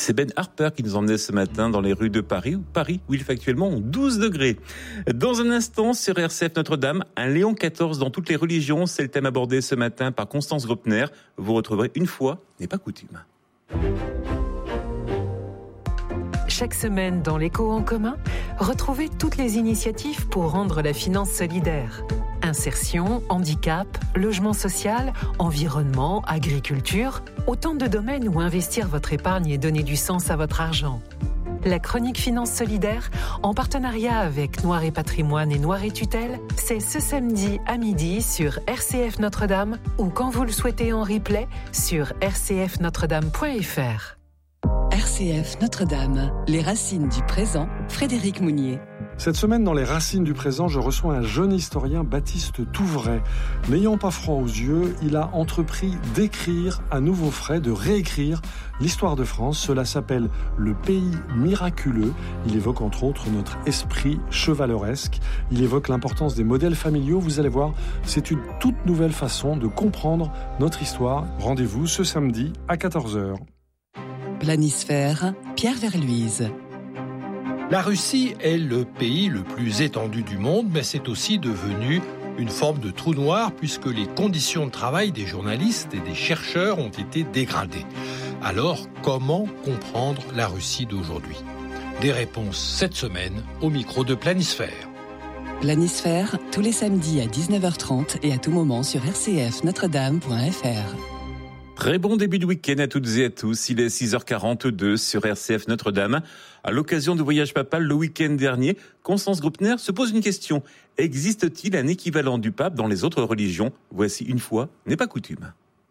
C'est Ben Harper qui nous emmenait ce matin dans les rues de Paris où il fait actuellement 12 degrés. Dans un instant, sur RCF Notre-Dame, un Léon XIV dans toutes les religions, c'est le thème abordé ce matin par Constance Gröpner. Vous retrouverez une fois n'est pas coutume. Chaque semaine dans l'Écho en commun, retrouvez toutes les initiatives pour rendre la finance solidaire. Insertion, handicap, logement social, environnement, agriculture, autant de domaines où investir votre épargne et donner du sens à votre argent. La chronique Finance Solidaire, en partenariat avec Noir et Patrimoine et Noir et Tutelle, c'est ce samedi à midi sur RCF Notre-Dame ou quand vous le souhaitez en replay sur rcfnotredame.fr. RCF Notre-Dame, les racines du présent, Frédéric Mounier. Cette semaine, dans les racines du présent, je reçois un jeune historien, Baptiste Touvray. N'ayant pas froid aux yeux, il a entrepris d'écrire à nouveau frais, de réécrire l'histoire de France. Cela s'appelle Le Pays miraculeux. Il évoque entre autres notre esprit chevaleresque. Il évoque l'importance des modèles familiaux. Vous allez voir, c'est une toute nouvelle façon de comprendre notre histoire. Rendez-vous ce samedi à 14h. Planisphère, Pierre Verluise. La Russie est le pays le plus étendu du monde, mais c'est aussi devenu une forme de trou noir puisque les conditions de travail des journalistes et des chercheurs ont été dégradées. Alors, comment comprendre la Russie d'aujourd'hui ? Des réponses cette semaine au micro de Planisphère. Planisphère, tous les samedis à 19h30 et à tout moment sur rcfnotredame.fr. Très bon début de week-end à toutes et à tous. Il est 6h42 sur RCF Notre-Dame. À l'occasion du voyage papal le week-end dernier, Constance Gröpner se pose une question. Existe-t-il un équivalent du pape dans les autres religions ? Voici une fois n'est pas coutume.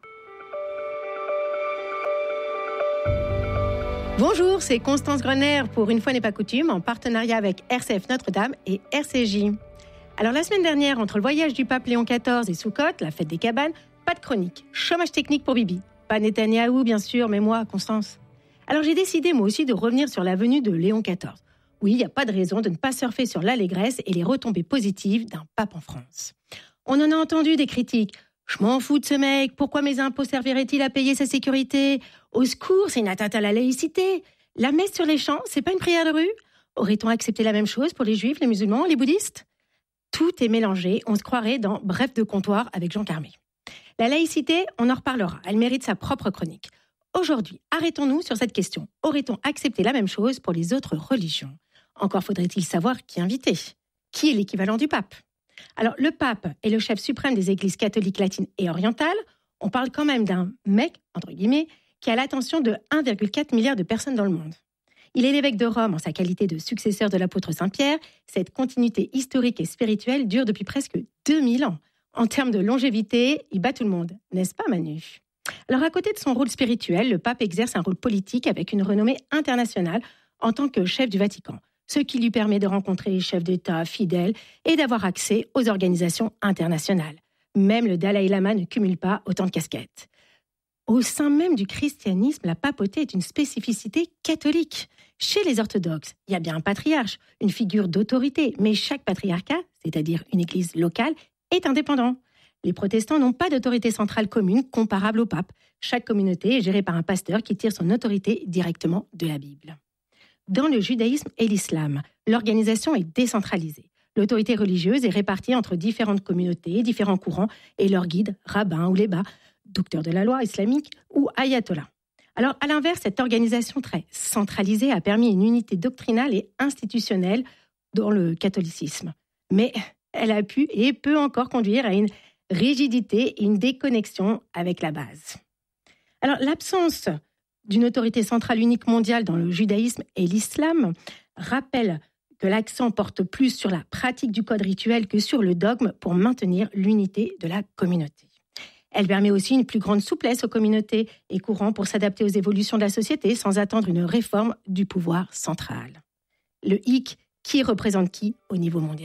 Bonjour, c'est Constance Gröpner pour Une fois n'est pas coutume, en partenariat avec RCF Notre-Dame et RCJ. Alors la semaine dernière, entre le voyage du pape Léon XIV et Soukhot, la fête des cabanes, pas de chronique, chômage technique pour Bibi. Pas Netanyahou, bien sûr, mais moi, Constance. Alors j'ai décidé, moi aussi, de revenir sur la venue de Léon XIV. Oui, il n'y a pas de raison de ne pas surfer sur l'allégresse et les retombées positives d'un pape en France. On en a entendu des critiques. Je m'en fous de ce mec, pourquoi mes impôts serviraient-ils à payer sa sécurité ? Au secours, c'est une atteinte à la laïcité. La messe sur les champs, c'est pas une prière de rue ? Aurait-on accepté la même chose pour les juifs, les musulmans, les bouddhistes ? Tout est mélangé, on se croirait dans Bref de comptoir avec Jean Carmé. La laïcité, on en reparlera, elle mérite sa propre chronique. Aujourd'hui, arrêtons-nous sur cette question. Aurait-on accepté la même chose pour les autres religions ? Encore faudrait-il savoir qui inviter. Qui est l'équivalent du pape ? Alors, le pape est le chef suprême des églises catholiques latines et orientales. On parle quand même d'un mec, entre guillemets, qui a l'attention de 1,4 milliard de personnes dans le monde. Il est l'évêque de Rome en sa qualité de successeur de l'apôtre Saint-Pierre. Cette continuité historique et spirituelle dure depuis presque 2000 ans. En termes de longévité, il bat tout le monde, n'est-ce pas Manu ? Alors à côté de son rôle spirituel, le pape exerce un rôle politique avec une renommée internationale en tant que chef du Vatican, ce qui lui permet de rencontrer les chefs d'État fidèles et d'avoir accès aux organisations internationales. Même le Dalai Lama ne cumule pas autant de casquettes. Au sein même du christianisme, la papauté est une spécificité catholique. Chez les orthodoxes, il y a bien un patriarche, une figure d'autorité, mais chaque patriarcat, c'est-à-dire une église locale, est indépendant. Les protestants n'ont pas d'autorité centrale commune comparable au pape. Chaque communauté est gérée par un pasteur qui tire son autorité directement de la Bible. Dans le judaïsme et l'islam, l'organisation est décentralisée. L'autorité religieuse est répartie entre différentes communautés, différents courants et leurs guides, rabbins ou lébats, docteurs de la loi islamique ou ayatollahs. Alors, à l'inverse, cette organisation très centralisée a permis une unité doctrinale et institutionnelle dans le catholicisme. Mais elle a pu et peut encore conduire à une rigidité et une déconnexion avec la base. Alors, l'absence d'une autorité centrale unique mondiale dans le judaïsme et l'islam rappelle que l'accent porte plus sur la pratique du code rituel que sur le dogme pour maintenir l'unité de la communauté. Elle permet aussi une plus grande souplesse aux communautés et courants pour s'adapter aux évolutions de la société sans attendre une réforme du pouvoir central. Le hic, qui représente qui au niveau mondial ?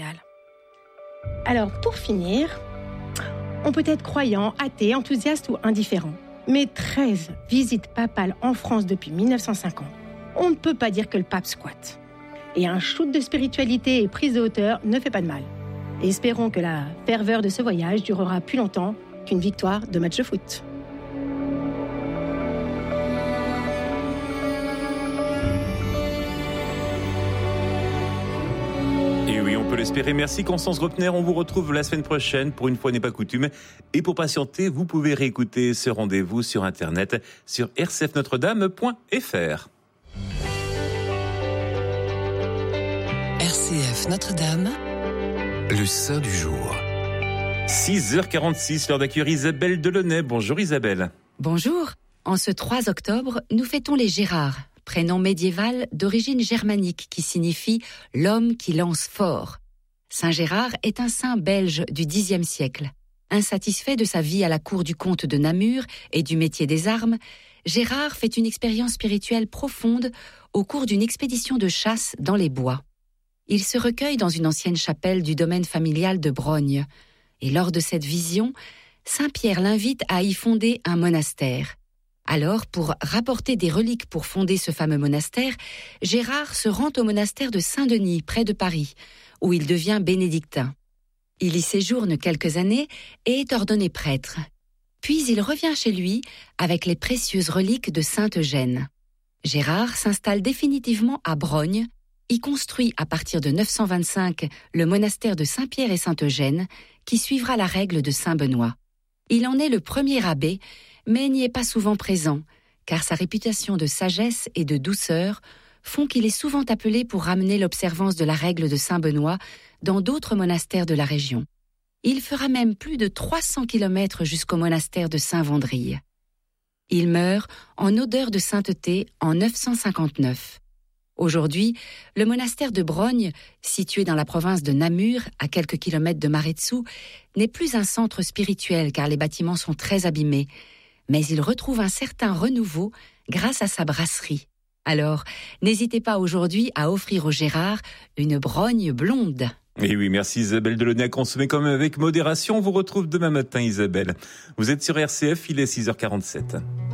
Alors, pour finir, on peut être croyant, athée, enthousiaste ou indifférent. Mais 13 visites papales en France depuis 1950, on ne peut pas dire que le pape squatte. Et un shoot de spiritualité et prise de hauteur ne fait pas de mal. Et espérons que la ferveur de ce voyage durera plus longtemps qu'une victoire de match de foot. peut l'espérer. Merci Constance Gruppner. On vous retrouve la semaine prochaine. Pour une fois n'est pas coutume. Et pour patienter, vous pouvez réécouter ce rendez-vous sur Internet sur rcfnotredame.fr. RCF Notre-Dame, le saint du jour. 6h46, l'heure d'accueillir Isabelle Delaunay. Bonjour Isabelle. Bonjour. En ce 3 octobre, nous fêtons les Gérards, prénom médiéval d'origine germanique qui signifie « l'homme qui lance fort ». Saint Gérard est un saint belge du Xe siècle. Insatisfait de sa vie à la cour du comte de Namur et du métier des armes, Gérard fait une expérience spirituelle profonde au cours d'une expédition de chasse dans les bois. Il se recueille dans une ancienne chapelle du domaine familial de Brogne. Et lors de cette vision, Saint Pierre l'invite à y fonder un monastère. Alors, pour rapporter des reliques pour fonder ce fameux monastère, Gérard se rend au monastère de Saint-Denis, près de Paris, où il devient bénédictin. Il y séjourne quelques années et est ordonné prêtre. Puis il revient chez lui avec les précieuses reliques de Sainte Eugène. Gérard s'installe définitivement à Brogne, y construit à partir de 925 le monastère de Saint-Pierre et Sainte-Eugène, qui suivra la règle de Saint-Benoît. Il en est le premier abbé, mais n'y est pas souvent présent, car sa réputation de sagesse et de douceur font qu'il est souvent appelé pour ramener l'observance de la règle de Saint-Benoît dans d'autres monastères de la région. Il fera même plus de 300 kilomètres jusqu'au monastère de Saint-Vendrille. Il meurt en odeur de sainteté en 959. Aujourd'hui, le monastère de Brogne, situé dans la province de Namur, à quelques kilomètres de Maredsous, n'est plus un centre spirituel car les bâtiments sont très abîmés, mais il retrouve un certain renouveau grâce à sa brasserie. Alors, n'hésitez pas aujourd'hui à offrir au Gérard une Brogne blonde. Et oui, merci Isabelle Delaunay, à consommer quand même avec modération. On vous retrouve demain matin Isabelle. Vous êtes sur RCF, il est 6h47.